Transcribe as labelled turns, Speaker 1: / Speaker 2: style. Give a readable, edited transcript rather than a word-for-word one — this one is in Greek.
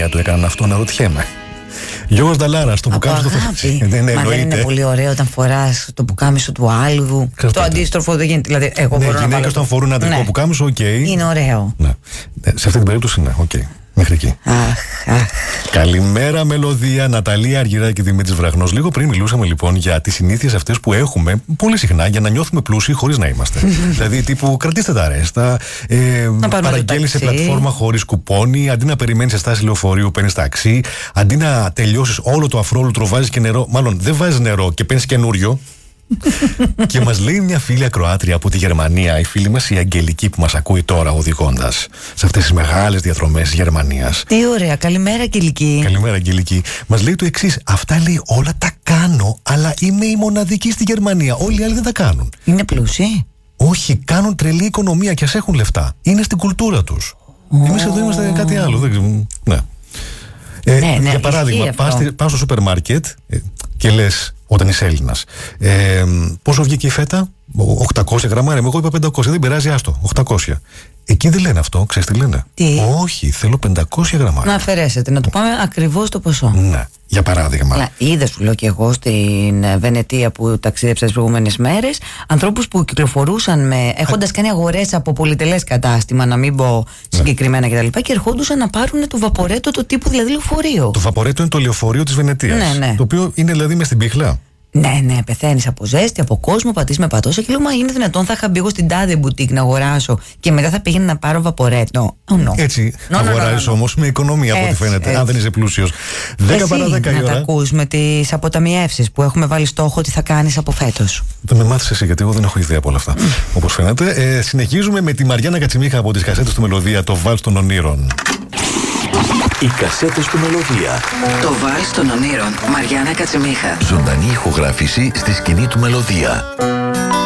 Speaker 1: Γερμανία το έκαναν αυτό, να ρωτιέμαι. Γιώργος Νταλάρας, το πουκάμισο του
Speaker 2: Μα δεν είναι πολύ ωραίο όταν φοράς το πουκάμισο του άλλου? Το αντίστροφο δεν γίνεται. Δηλαδή, εγώ μπορώ να βάλω. Οι γυναίκες
Speaker 1: όταν φορούν ένα αντρικό πουκάμισο, οκ.
Speaker 2: Είναι ωραίο.
Speaker 1: Ναι. Σε αυτή την περίπτωση, ναι, οκ. Μέχρι εκεί. Καλημέρα, Μελωδία, Ναταλία Αργυράκη και Δημήτρης Βραχνός. Λίγο πριν μιλούσαμε λοιπόν για τις συνήθειες αυτές που έχουμε πολύ συχνά για να νιώθουμε πλούσιοι χωρίς να είμαστε. Δηλαδή, τύπου κρατήστε τα ρέστα, παραγγέλνεις σε πλατφόρμα χωρίς κουπόνι, αντί να περιμένεις σε στάση λεωφορείου, παίρνεις ταξί, αντί να τελειώσεις όλο το αφρόλουτρο, βάζεις και νερό. Μάλλον δεν βάζεις νερό και παίρνεις καινούριο. Και μας λέει μια φίλη ακροάτρια από τη Γερμανία, η φίλη μας η Αγγελική που μας ακούει τώρα οδηγώντας σε αυτές τις μεγάλες διαδρομές της Γερμανίας.
Speaker 2: Τι ωραία, καλημέρα Αγγελική.
Speaker 1: Καλημέρα Αγγελική. Μας λέει το εξής: αυτά λέει όλα τα κάνω, αλλά είμαι η μοναδική στη Γερμανία. Όλοι οι άλλοι δεν τα κάνουν.
Speaker 2: Είναι πλούσιοι?
Speaker 1: Όχι, κάνουν τρελή οικονομία και ας έχουν λεφτά. Είναι στην κουλτούρα τους. Εμείς εδώ είμαστε κάτι άλλο. Ναι. Για παράδειγμα, πας στο σούπερ μάρκετ και λες, όταν είσαι Έλληνας, πόσο βγήκε η φέτα? 800 γραμμάρια. Εγώ είπα 500. Δεν πειράζει, άστο. 800. Εκεί δεν λένε αυτό. Ξέρεις τι λένε? Όχι, θέλω 500 γραμμάρια.
Speaker 2: Να αφαιρέσετε, να του πάμε ακριβώς το ποσό.
Speaker 1: Ναι, για παράδειγμα.
Speaker 2: Είδα, σου λέω και εγώ στην Βενετία που ταξίδεψα τις προηγούμενες μέρες, ανθρώπους που κυκλοφορούσαν έχοντας κάνει αγορές από πολυτελές κατάστημα, να μην πω συγκεκριμένα κτλ. Και ερχόντουσαν να πάρουν το βαπορέτο, το τύπου δηλαδή λεωφορείο.
Speaker 1: Το βαπορέτο είναι το λεωφορείο της Βενετίας.
Speaker 2: Ναι.
Speaker 1: Το οποίο είναι δηλαδή μες στην πίχλα.
Speaker 2: Ναι, πεθαίνεις από ζέστη, από κόσμο, πατείς με πατώσα και λέω, μα είναι δυνατόν? Θα είχα μπει εγώ στην τάδε μπουτίκ να αγοράσω και μετά θα πήγαινα να πάρω βαπορέτο.
Speaker 1: Έτσι αγοράζεις όμως με οικονομία από ό,τι φαίνεται, αν δεν είσαι πλούσιος. 10 παρά 10 η ώρα.
Speaker 2: Να τα ακούς με τις αποταμιεύσεις που έχουμε βάλει στόχο ότι θα κάνεις από φέτος.
Speaker 1: Δεν με μάθεις εσύ, γιατί εγώ δεν έχω ιδέα από όλα αυτά. Όπως φαίνεται. Συνεχίζουμε με τη Μαριάννα Κατσιμίχα από τις κασέτες του Μελωδία, το Βάλς των Ονείρων.
Speaker 3: Οι κασέτες του Μελωδία.
Speaker 4: Το Βάλς των Ονείρων, Μαριάννα Κατσιμίχα.
Speaker 3: Ζωντανή ηχογράφηση στη σκηνή του Μελωδία.